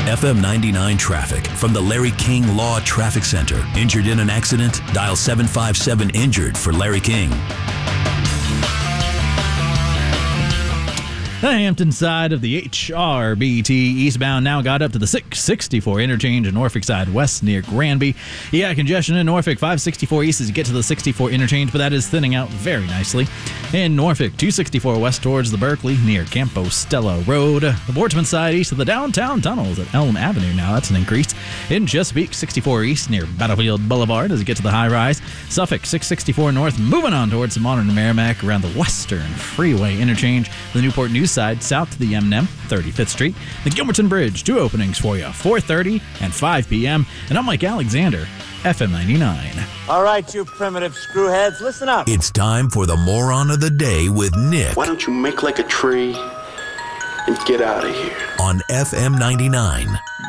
FM 99 traffic from the Larry King Law Traffic Center. Injured in an accident? Dial 757-INJURED for Larry King. The Hampton side of the HRBT eastbound now got up to the 664 interchange in Norfolk side west near Granby. Yeah, congestion in Norfolk 564 east as you get to the 64 interchange, but that is thinning out very nicely. In Norfolk 264 west towards the Berkeley near Campo Stella Road. The Boardsman side east of the downtown tunnels at Elm Avenue now, that's an increase. In Chesapeake 64 east near Battlefield Boulevard as you get to the high rise. Suffolk 664 north moving on towards the Modern Merrimack around the Western Freeway interchange. The Newport News side south to the M&M, 35th Street. The Gilmerton Bridge, 2 openings for you, 4:30 and 5 p.m. And I'm Mike Alexander, FM 99. All right, you primitive screwheads, listen up. It's time for the Moron of the Day with Nick. Why don't you make like a tree and get out of here? On FM 99.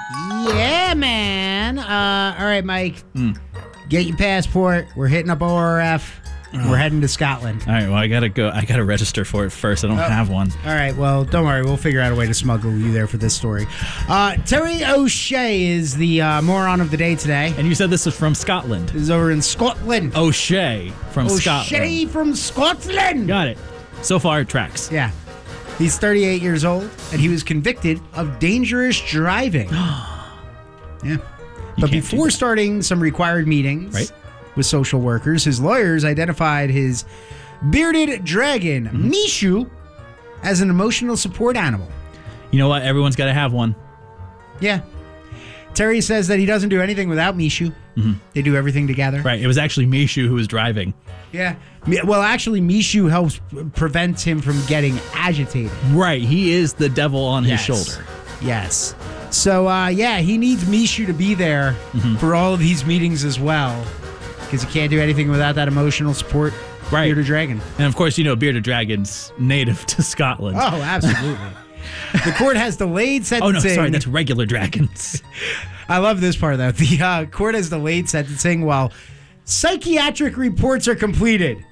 Yeah, man. All right, Mike. Get your passport. We're hitting up ORF. We're heading to Scotland. All right, well, I got to go. I got to register for it first. I don't have one. All right, well, don't worry. We'll figure out a way to smuggle you there for this story. Terry O'Shea is the moron of the day today. And you said this is from Scotland. This is over in Scotland. O'Shea from Scotland. O'Shea from Scotland. Got it. So far, it tracks. Yeah. He's 38 years old, and he was convicted of dangerous driving. Yeah. But before starting some required meetings with social workers, his lawyers identified his bearded dragon, Mishu, as an emotional support animal. You know what? Everyone's got to have one. Yeah. Terry says that he doesn't do anything without Mishu. They do everything together. Right. It was actually Mishu who was driving. Yeah. Well, actually, Mishu helps prevent him from getting agitated. Right. He is the devil on his shoulder. Yes. So, he needs Mishu to be there for all of these meetings as well, because he can't do anything without that emotional support. Right. Bearded dragon. And, of course, you know Bearded Dragon's native to Scotland. Oh, absolutely. The court has delayed sentencing. Oh, no, sorry, that's regular dragons. I love this part, though. The court has delayed sentencing while psychiatric reports are completed.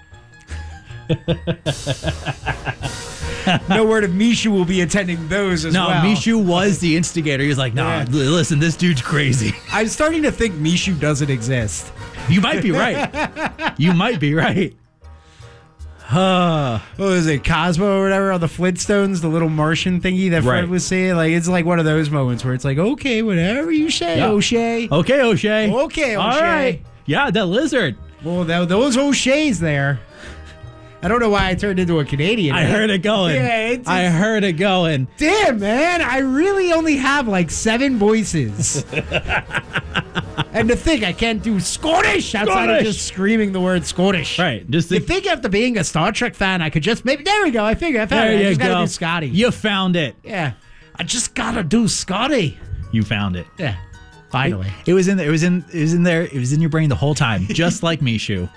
No word of Mishu will be attending those as well. No, Mishu was the instigator. He was like, listen, this dude's crazy. I'm starting to think Mishu doesn't exist. You might be right. You might be right. What was it, Cosmo or whatever on the Flintstones, the little Martian thingy that Fred was saying? Like, it's like one of those moments where it's like, okay, whatever you say, O'Shea. Okay, O'Shea. Okay, O'Shea. All right. Yeah, that lizard. Well, those O'Sheas there. I don't know why I turned into a Canadian. I heard it going. Yeah, I heard it going. Damn, man. I really only have like 7 voices. And to think I can't do Scottish outside of just screaming the word Scottish. Right. Just you think after being a Star Trek fan, I could just maybe. There we go. I found it. I just gotta do Scotty. You found it. Yeah. I just gotta do Scotty. You found it. Yeah. Finally. It was in there. It was in there. It was in your brain the whole time, just like Mishu.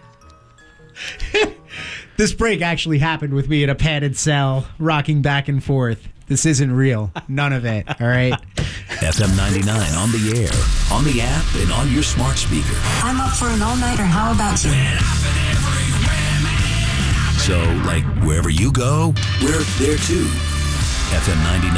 This break actually happened with me in a padded cell, rocking back and forth. This isn't real. None of it. All right. FM 99 on the air, on the app, and on your smart speaker. I'm up for an all-nighter. How about you? So, like, wherever you go, we're there too. FM 99.